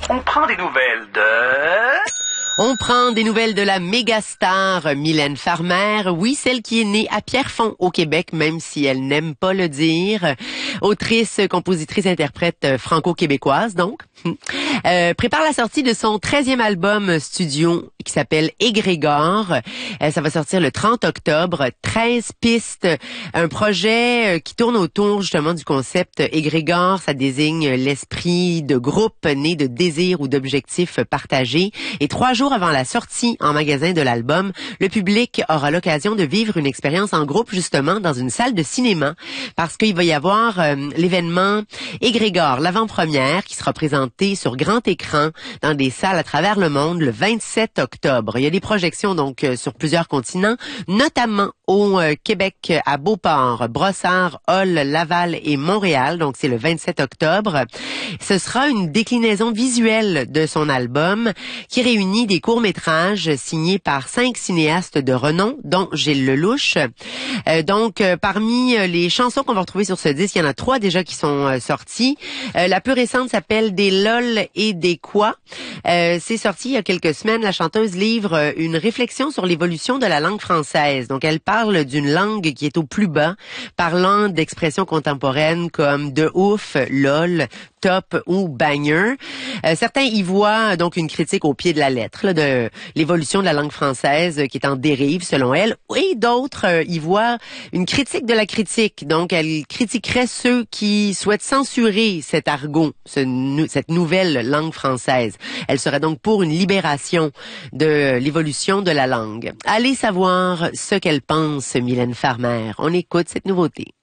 On prend des nouvelles de... On prend des nouvelles de la mégastar Mylène Farmer, oui, celle qui est née à Pierrefonds au Québec, même si elle n'aime pas le dire. Autrice, compositrice, interprète franco-québécoise, donc. Prépare la sortie de son 13e album studio qui s'appelle Égrégore. Ça va sortir le 30 octobre. 13 pistes, un projet qui tourne autour justement du concept Égrégore. Ça désigne l'esprit de groupe né de désirs ou d'objectifs partagés. Et 3 jours avant la sortie en magasin de l'album, le public aura l'occasion de vivre une expérience en groupe justement dans une salle de cinéma parce qu'il va y avoir l'événement Égrégore, l'avant-première qui sera présentée sur grand écran dans des salles à travers le monde le 27 octobre. Il y a des projections donc sur plusieurs continents, notamment au Québec, à Beauport, Brossard, Hull, Laval et Montréal. Donc c'est le 27 octobre. Ce sera une déclinaison visuelle de son album qui réunit des courts-métrages signés par 5 cinéastes de renom, dont Gilles Lelouch. Parmi les chansons qu'on va retrouver sur ce disque, il y en a 3 déjà qui sont sorties. La plus récente s'appelle Des lol et des quoi. C'est sorti il y a quelques semaines. La chanteuse livre une réflexion sur l'évolution de la langue française. Donc elle parle d'une langue qui est au plus bas, parlant d'expressions contemporaines comme de ouf, lol, top ou banger. Certains y voient donc une critique au pied de la lettre là, de l'évolution de la langue française qui est en dérive selon elle, et d'autres y voient une critique de la critique. Donc elle critiquerait ceux qui souhaitent censurer cet argot, cette nouvelle langue française. Elle serait donc pour une libération de l'évolution de la langue. Allez savoir ce qu'elle pense, Mylène Farmer. On écoute cette nouveauté.